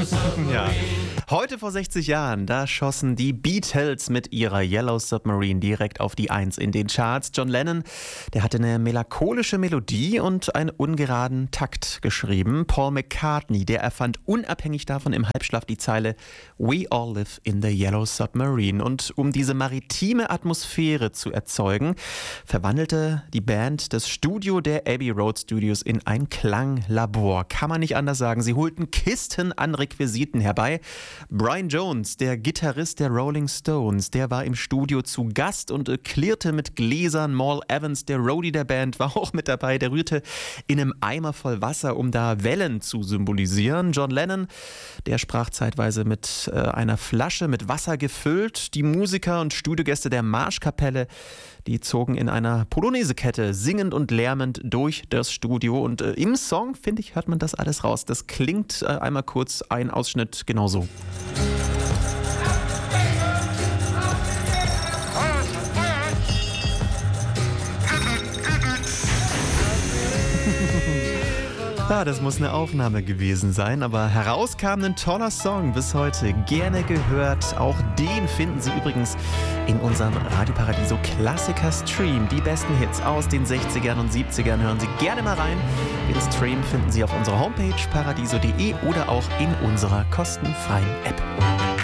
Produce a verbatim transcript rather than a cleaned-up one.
Ja. Heute vor sechzig Jahren, da schossen die Beatles mit ihrer Yellow Submarine direkt auf die Eins in den Charts. John Lennon, der hatte eine melancholische Melodie und einen ungeraden Takt geschrieben. Paul McCartney, der erfand unabhängig davon im Halbschlaf die Zeile "We all live in the Yellow Submarine". Und um diese maritime Atmosphäre zu erzeugen, verwandelte die Band das Studio der Abbey Road Studios in ein Klanglabor. Kann man nicht anders sagen. Sie holten Kisten an Requisiten herbei. Brian Jones, der Gitarrist der Rolling Stones, der war im Studio zu Gast und äh, klirrte mit Gläsern. Mal Evans, der Roadie der Band, war auch mit dabei. Der rührte in einem Eimer voll Wasser, um da Wellen zu symbolisieren. John Lennon, der sprach zeitweise mit äh, einer Flasche mit Wasser gefüllt. Die Musiker und Studiogäste der Marschkapelle, die zogen in einer Polonaise-Kette singend und lärmend durch das Studio. Und äh, im Song, finde ich, hört man das alles raus. Das klingt äh, einmal kurz ein Ausschnitt genauso. Ja, das muss eine Aufnahme gewesen sein, aber heraus kam ein toller Song, bis heute gerne gehört. Auch den finden Sie übrigens in unserem Radio Paradiso Klassiker Stream. Die besten Hits aus den sechzigern und siebzigern hören Sie gerne mal rein. Den Stream finden Sie auf unserer Homepage paradiso punkt de oder auch in unserer kostenfreien App.